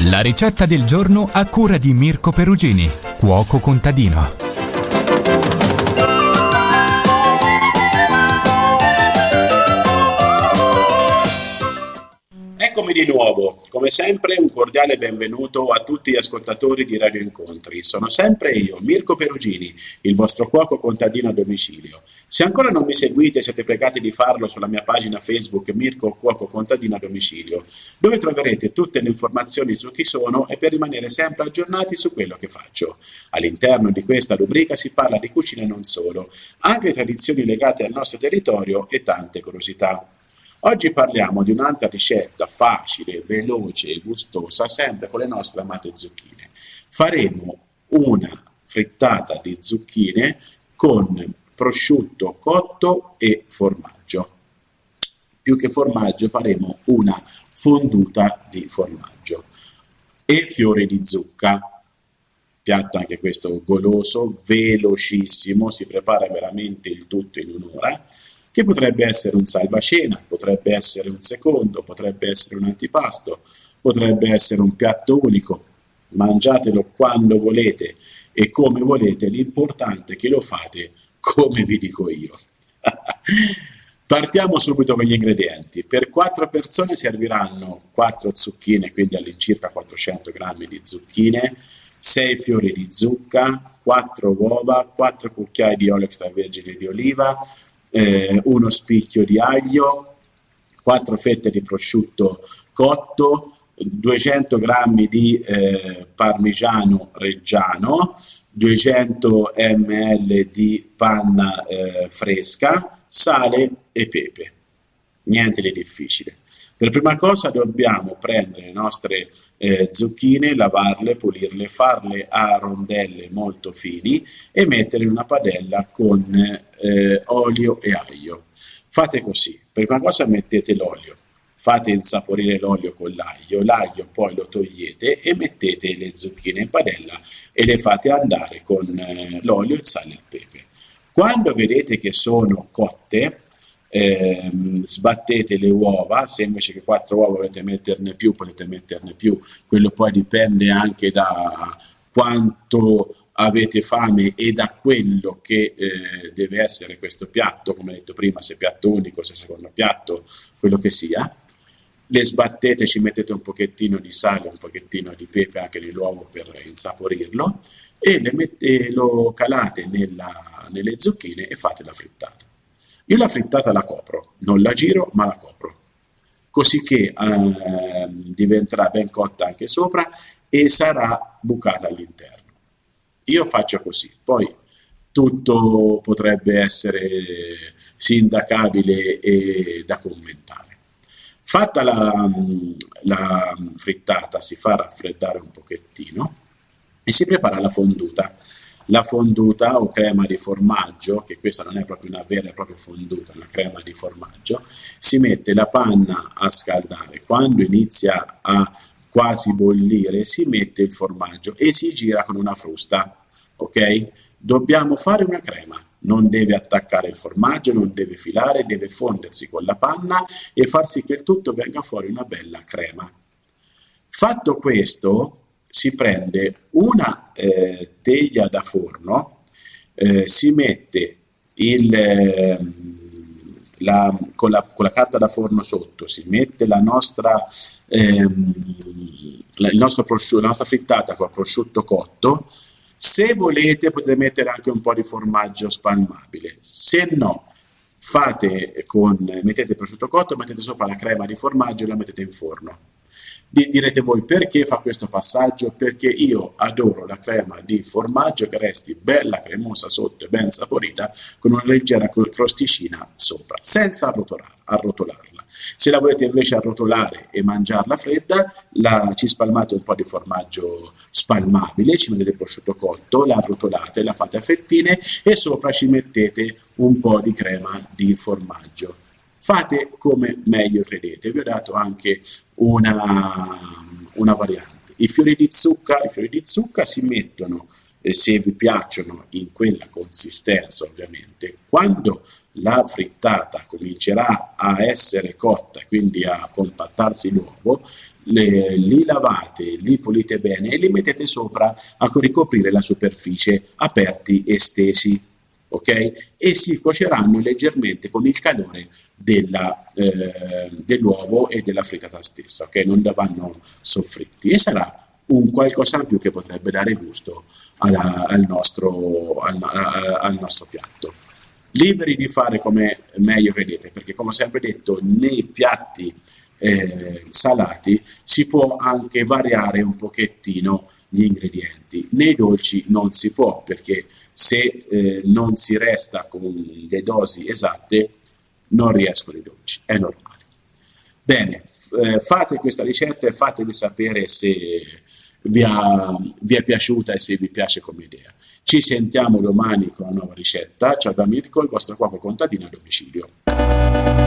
La ricetta del giorno a cura di Mirko Perugini, cuoco contadino. Eccomi di nuovo, come sempre un cordiale benvenuto a tutti gli ascoltatori di Radio Incontri. Sono sempre io, Mirko Perugini, il vostro cuoco contadino a domicilio. Se ancora non mi seguite, siete pregati di farlo sulla mia pagina Facebook Mirko Cuoco Contadino a Domicilio, dove troverete tutte le informazioni su chi sono e per rimanere sempre aggiornati su quello che faccio. All'interno di questa rubrica si parla di cucina e non solo, anche tradizioni legate al nostro territorio e tante curiosità. Oggi parliamo di un'altra ricetta facile, veloce e gustosa, sempre con le nostre amate zucchine. Faremo una frittata di zucchine con prosciutto cotto e formaggio. Più che formaggio faremo una fonduta di formaggio e fiori di zucca. Piatto anche questo goloso, velocissimo, si prepara veramente il tutto in un'ora, che potrebbe essere un salvacena, potrebbe essere un secondo, potrebbe essere un antipasto, potrebbe essere un piatto unico. Mangiatelo quando volete e come volete, l'importante è che lo fate come vi dico io. Partiamo subito con gli ingredienti. Per 4 persone serviranno 4 zucchine, quindi all'incirca 400 grammi di zucchine, 6 fiori di zucca, 4 uova, 4 cucchiai di olio extravergine di oliva, uno spicchio di aglio, 4 fette di prosciutto cotto, 200 grammi di parmigiano reggiano, 200 ml di panna fresca, sale e pepe. Niente di difficile. Per prima cosa dobbiamo prendere le nostre zucchine, lavarle, pulirle, farle a rondelle molto fini e mettere in una padella con olio e aglio. Fate così, per prima cosa mettete l'olio, fate insaporire l'olio con l'aglio poi lo togliete e mettete le zucchine in padella e le fate andare con l'olio, il sale e il pepe. Quando vedete che sono cotte, sbattete le uova. Se invece che 4 uova volete metterne più, potete metterne più, quello poi dipende anche da quanto avete fame e da quello che deve essere questo piatto, come detto prima, se piatto unico, se secondo piatto, quello che sia. Le sbattete, ci mettete un pochettino di sale, un pochettino di pepe anche nell'uovo per insaporirlo e lo calate nelle zucchine e fate la frittata. Io la frittata la copro, non la giro ma la copro, così che diventerà ben cotta anche sopra e sarà bucata all'interno. Io faccio così, poi tutto potrebbe essere sindacabile e da commentare. Fatta la frittata si fa raffreddare un pochettino e si prepara la fonduta. La fonduta o crema di formaggio, che questa non è proprio una vera e propria fonduta, una crema di formaggio, si mette la panna a scaldare. Quando inizia a quasi bollire si mette il formaggio e si gira con una frusta, ok? Dobbiamo fare una crema, non deve attaccare il formaggio, non deve filare, deve fondersi con la panna e far sì che il tutto venga fuori una bella crema. Fatto questo, si prende una teglia da forno, si mette con la carta da forno sotto, si mette la nostra frittata con prosciutto cotto. Se volete potete mettere anche un po' di formaggio spalmabile, se no mettete il prosciutto cotto, mettete sopra la crema di formaggio e la mettete in forno. Direte voi perché fa questo passaggio? Perché io adoro la crema di formaggio che resti bella cremosa sotto e ben saporita con una leggera crosticina sopra, senza arrotolarla. Se la volete invece arrotolare e mangiarla fredda, ci spalmate un po' di formaggio spalmabile, ci mettete il prosciutto cotto, la arrotolate, la fate a fettine e sopra ci mettete un po' di crema di formaggio. Fate come meglio credete. Vi ho dato anche una variante. I fiori di zucca si mettono, se vi piacciono, in quella consistenza ovviamente. Quando la frittata comincerà a essere cotta, quindi a compattarsi l'uovo, li lavate, li pulite bene e li mettete sopra a ricoprire la superficie, aperti e stesi, ok? E si cuoceranno leggermente con il calore dell'uovo e della frittata stessa, ok? Non vanno soffritti e sarà un qualcosa in più che potrebbe dare gusto al nostro piatto. Liberi di fare come meglio credete, perché come ho sempre detto, nei piatti salati si può anche variare un pochettino gli ingredienti. Nei dolci non si può, perché se non si resta con le dosi esatte non riescono i dolci, è normale. Bene, fate questa ricetta e fatemi sapere se vi è piaciuta e se vi piace come idea. Ci sentiamo domani con una nuova ricetta. Ciao da Mirko, il vostro cuoco contadino a domicilio.